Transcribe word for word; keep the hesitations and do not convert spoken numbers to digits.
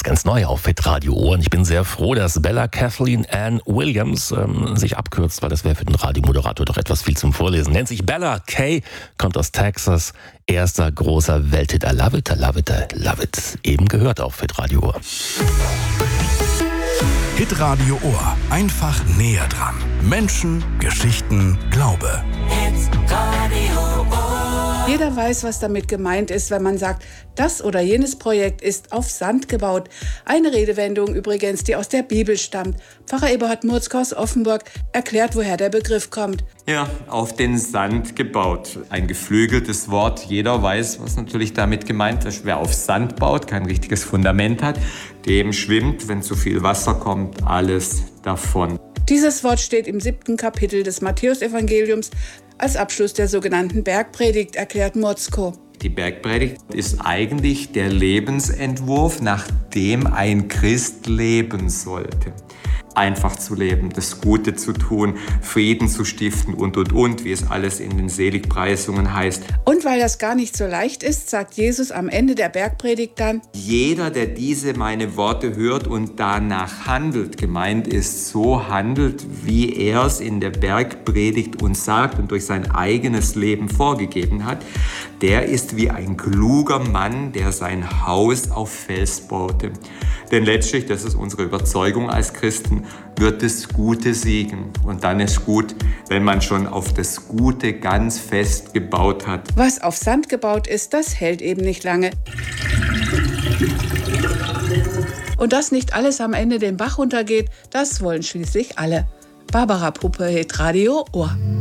ganz neu auf Hitradio Ohr. Und ich bin sehr froh, dass Bella Kathleen Ann Williams ähm, sich abkürzt, weil das wäre für den Radiomoderator doch etwas viel zum Vorlesen. Nennt sich Bella Kay, kommt aus Texas. Erster großer Welthit. I love it, I love it, I love it. Eben gehört auf Hitradio Ohr. Hitradio Ohr. Einfach näher dran. Menschen, Geschichten, Glaube. Hitradio Ohr. Jeder weiß, was damit gemeint ist, wenn man sagt, das oder jenes Projekt ist auf Sand gebaut. Eine Redewendung übrigens, die aus der Bibel stammt. Pfarrer Eberhard Murzke aus Offenburg erklärt, woher der Begriff kommt. Ja, auf den Sand gebaut. Ein geflügeltes Wort. Jeder weiß, was natürlich damit gemeint ist. Wer auf Sand baut, kein richtiges Fundament hat, dem schwimmt, wenn zu viel Wasser kommt, alles davon. Dieses Wort steht im siebten Kapitel des Matthäusevangeliums als Abschluss der sogenannten Bergpredigt, erklärt Murzke. Die Bergpredigt ist eigentlich der Lebensentwurf, nach dem ein Christ leben sollte. Einfach zu leben, das Gute zu tun, Frieden zu stiften und, und, und, wie es alles in den Seligpreisungen heißt. Und weil das gar nicht so leicht ist, sagt Jesus am Ende der Bergpredigt dann: Jeder, der diese meine Worte hört und danach handelt, gemeint ist, so handelt, wie er es in der Bergpredigt uns sagt und durch sein eigenes Leben vorgegeben hat, der ist wie ein kluger Mann, der sein Haus auf Fels baute. Denn letztlich, das ist unsere Überzeugung als Christen, wird das Gute siegen. Und dann ist gut, wenn man schon auf das Gute ganz fest gebaut hat. Was auf Sand gebaut ist, das hält eben nicht lange. Und dass nicht alles am Ende den Bach runtergeht, das wollen schließlich alle. Barbara Puppe, Hitradio Ohr.